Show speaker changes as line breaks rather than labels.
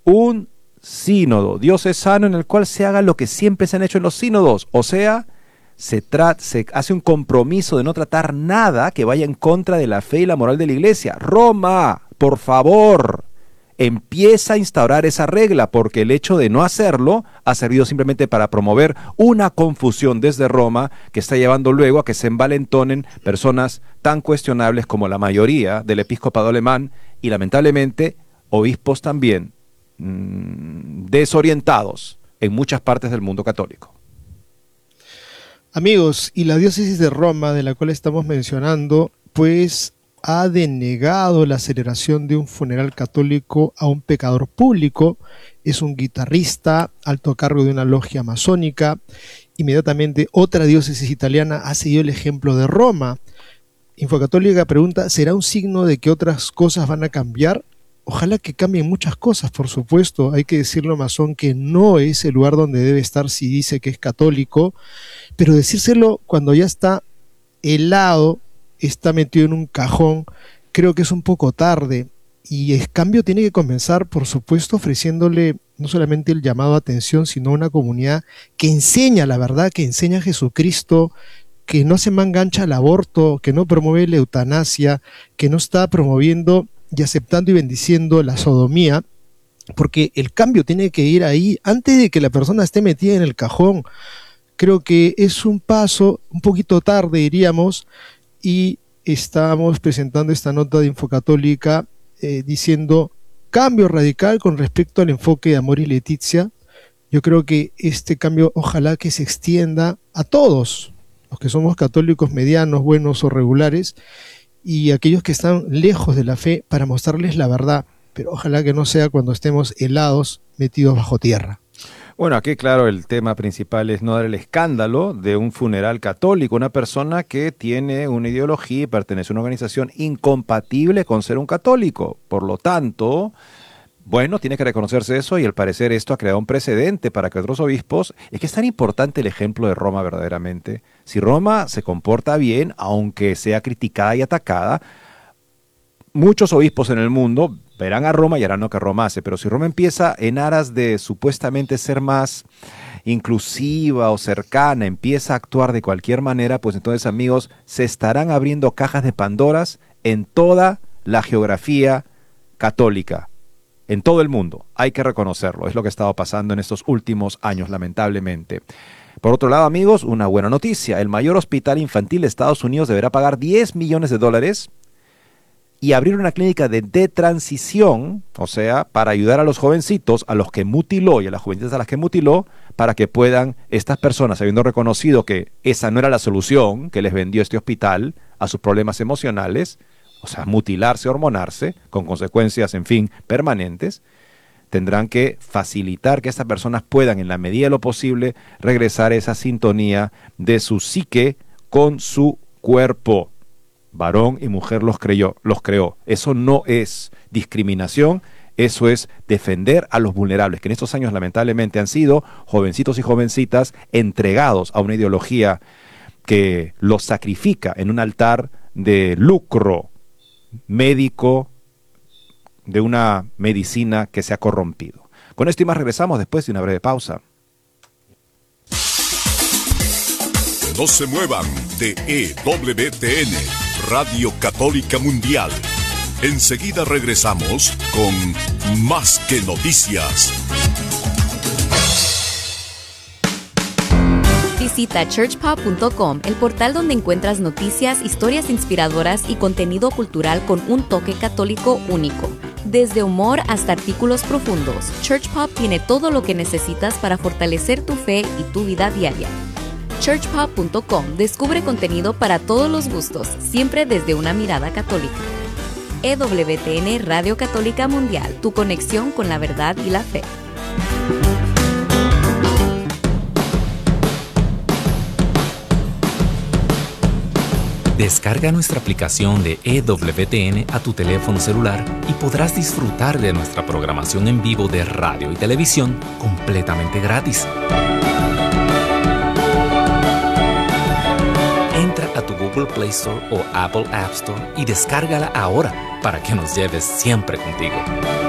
un sínodo. Dios es sano en el cual se haga lo que siempre se han hecho en los sínodos, o sea, se hace un compromiso de no tratar nada que vaya en contra de la fe y la moral de la iglesia. Roma, por favor, empieza a instaurar esa regla, porque el hecho de no hacerlo ha servido simplemente para promover una confusión desde Roma que está llevando luego a que se envalentonen personas tan cuestionables como la mayoría del episcopado alemán y lamentablemente obispos también desorientados en muchas partes del mundo católico.
Amigos, y la diócesis de Roma, de la cual estamos mencionando, pues ha denegado la celebración de un funeral católico a un pecador público. Es un guitarrista, alto cargo de una logia masónica. Inmediatamente otra diócesis italiana ha seguido el ejemplo de Roma. Infocatólica pregunta, ¿será un signo de que otras cosas van a cambiar? Ojalá que cambien muchas cosas, por supuesto. Hay que decirle a Masón que no es el lugar donde debe estar si dice que es católico, pero decírselo cuando ya está helado, está metido en un cajón, creo que es un poco tarde. Y el cambio tiene que comenzar, por supuesto, ofreciéndole no solamente el llamado a atención, sino una comunidad que enseña la verdad, que enseña a Jesucristo, que no se mangancha al aborto, que no promueve la eutanasia, que no está promoviendo y aceptando y bendiciendo la sodomía, porque el cambio tiene que ir ahí antes de que la persona esté metida en el cajón. Creo que es un paso un poquito tarde, diríamos, y estamos presentando esta nota de Infocatólica diciendo cambio radical con respecto al enfoque de Amor y Leticia. Yo creo que este cambio ojalá que se extienda a todos, los que somos católicos medianos, buenos o regulares, y aquellos que están lejos de la fe, para mostrarles la verdad, pero ojalá que no sea cuando estemos helados, metidos bajo tierra.
Bueno, aquí claro, el tema principal es no dar el escándalo de un funeral católico, una persona que tiene una ideología y pertenece a una organización incompatible con ser un católico. Por lo tanto, bueno, tiene que reconocerse eso, y al parecer esto ha creado un precedente para que otros obispos... Es que es tan importante el ejemplo de Roma verdaderamente. Si Roma se comporta bien, aunque sea criticada y atacada, muchos obispos en el mundo verán a Roma y harán lo que Roma hace, pero si Roma empieza en aras de supuestamente ser más inclusiva o cercana, empieza a actuar de cualquier manera, pues entonces, amigos, se estarán abriendo cajas de Pandoras en toda la geografía católica, en todo el mundo. Hay que reconocerlo, es lo que ha estado pasando en estos últimos años, lamentablemente. Por otro lado, amigos, una buena noticia: el mayor hospital infantil de Estados Unidos deberá pagar $10 millones y abrir una clínica de transición, o sea, para ayudar a los jovencitos a los que mutiló y a las jovencitas a las que mutiló, para que puedan estas personas, habiendo reconocido que esa no era la solución que les vendió este hospital a sus problemas emocionales, o sea, mutilarse, hormonarse, con consecuencias, en fin, permanentes, tendrán que facilitar que estas personas puedan, en la medida de lo posible, regresar a esa sintonía de su psique con su cuerpo. Varón y mujer los creó. Eso no es discriminación, eso es defender a los vulnerables, que en estos años lamentablemente han sido jovencitos y jovencitas entregados a una ideología que los sacrifica en un altar de lucro médico, de una medicina que se ha corrompido. Con esto y más regresamos después de una breve pausa.
No se muevan de EWTN, Radio Católica Mundial. Enseguida regresamos con Más que Noticias.
Visita churchpop.com, el portal donde encuentras noticias, historias inspiradoras y contenido cultural con un toque católico único. Desde humor hasta artículos profundos, ChurchPop tiene todo lo que necesitas para fortalecer tu fe y tu vida diaria. churchpop.com descubre contenido para todos los gustos, siempre desde una mirada católica. EWTN Radio Católica Mundial, tu conexión con la verdad y la fe.
Descarga nuestra aplicación de EWTN a tu teléfono celular y podrás disfrutar de nuestra programación en vivo de radio y televisión completamente gratis. Entra a tu Google Play Store o Apple App Store y descárgala ahora para que nos lleves siempre contigo.